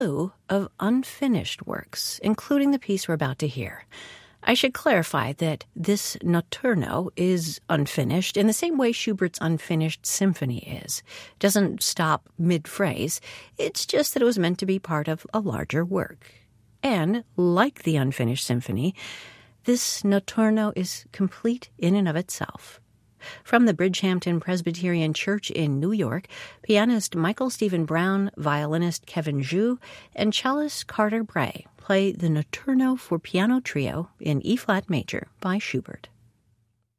of unfinished works, including the piece we're about to hear. I should clarify that this Notturno is unfinished in the same way Schubert's unfinished symphony is. It doesn't stop mid-phrase. It's just that it was meant to be part of a larger work. And, like the unfinished symphony, this Notturno is complete in and of itself. From the Bridgehampton Presbyterian Church in New York, pianist Michael Stephen Brown, violinist Kevin Zhu, and cellist Carter Bray play the Notturno for piano trio in E-flat major by Schubert.